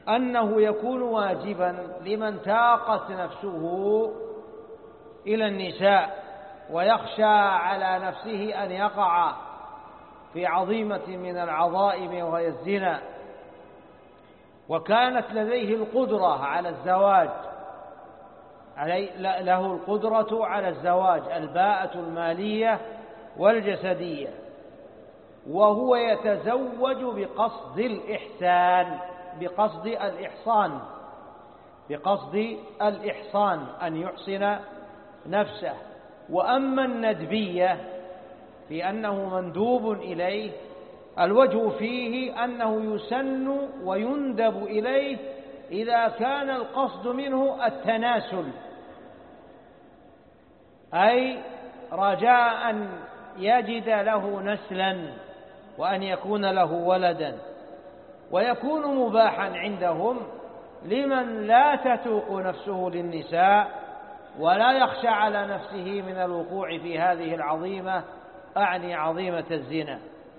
أنه يكون واجبا لمن تاقت نفسه إلى النساء ويخشى على نفسه أن يقع في عظيمة من العظائم وهي الزنا، وكانت لديه القدرة على الزواج، له القدرة على الزواج، الباءة المالية والجسدية، وهو يتزوج بقصد الإحسان، بقصد الإحصان أن يحسن نفسه. وأما الندبية في أنه مندوب إليه، الوجه فيه أنه يسن ويندب إليه إذا كان القصد منه التناسل، أي رجاء أن يجد له نسلا وأن يكون له ولدا، ويكون مباحا عندهم لمن لا تتوق نفسه للنساء ولا يخشى على نفسه من الوقوع في هذه العظيمة، أعني عظيمة الزنا.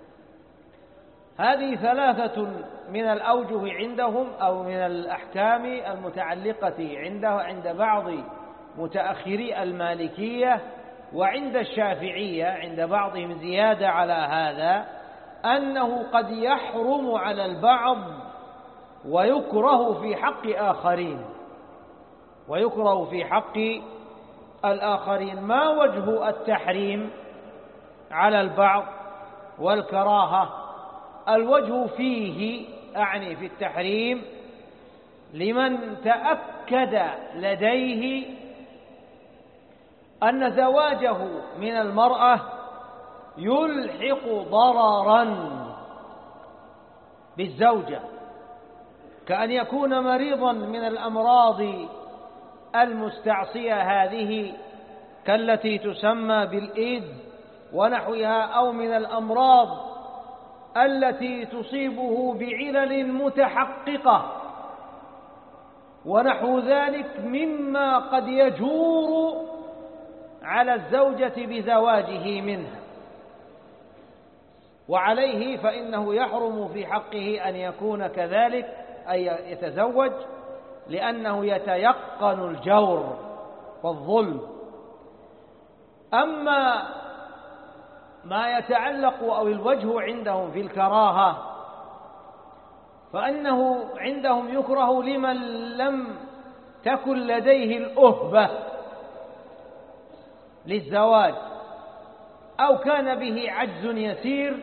هذه ثلاثة من الأوجه عندهم أو من الأحكام المتعلقة عند بعض متأخري المالكية، وعند الشافعية عند بعضهم زيادة على هذا، أنه قد يحرم على البعض ويكره في حق آخرين، ويكره في حق الآخرين. ما وجه التحريم على البعض والكراهة؟ الوجه فيه أعني في التحريم لمن تأكد لديه أن زواجه من المرأة يلحق ضررا بالزوجة، كأن يكون مريضا من الأمراض المستعصية هذه كالتي تسمى بالإيدز ونحوها، أو من الأمراض التي تصيبه بعلل متحققة ونحو ذلك مما قد يجور على الزوجة بزواجه منها، وعليه فإنه يحرم في حقه أن يكون كذلك، أي يتزوج، لأنه يتيقن الجور والظلم. أما ما يتعلق أو الوجه عندهم في الكراهة، فأنه عندهم يكره لمن لم تكن لديه الأهبة للزواج أو كان به عجز يسير،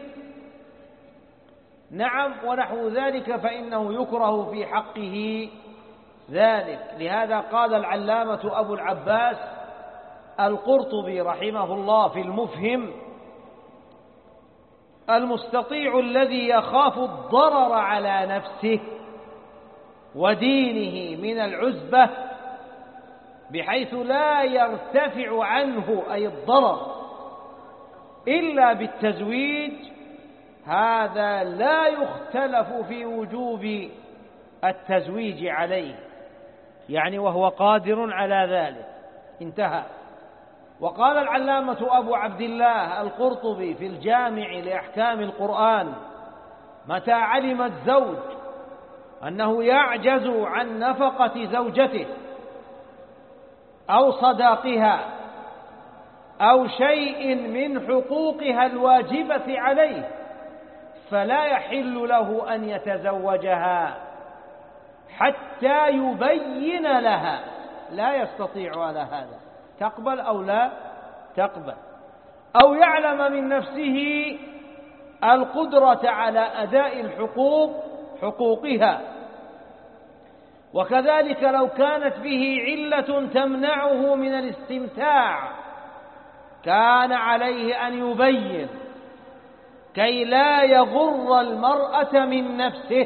نعم، ونحو ذلك، فإنه يكره في حقه ذلك. لهذا قال العلامة أبو العباس القرطبي رحمه الله في المفهم: المستطيع الذي يخاف الضرر على نفسه ودينه من العزبة بحيث لا يرتفع عنه أي الضرر إلا بالتزويج، هذا لا يختلف في وجوب التزويج عليه، يعني وهو قادر على ذلك. انتهى. وقال العلامة أبو عبد الله القرطبي في الجامع لأحكام القرآن: متى علم الزوج أنه يعجز عن نفقة زوجته أو صداقها أو شيء من حقوقها الواجبة عليه، فلا يحل له أن يتزوجها حتى يبين لها، لا يستطيع على هذا، تقبل أو لا تقبل، أو يعلم من نفسه القدرة على أداء حقوقها. وكذلك لو كانت به علة تمنعه من الاستمتاع كان عليه أن يبين كي لا يغر المرأة من نفسه،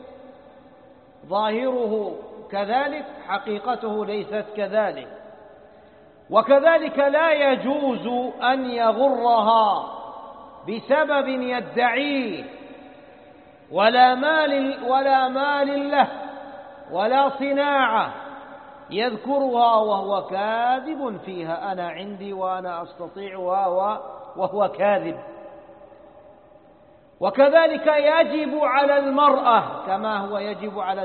ظاهره كذلك حقيقته ليست كذلك. وكذلك لا يجوز أن يغرها بسبب يدعيه ولا مال له ولا صناعة يذكرها وهو كاذب فيها، أنا عندي وأنا أستطيعها، وهو كاذب. وكذلك يجب على المرأة كما هو يجب على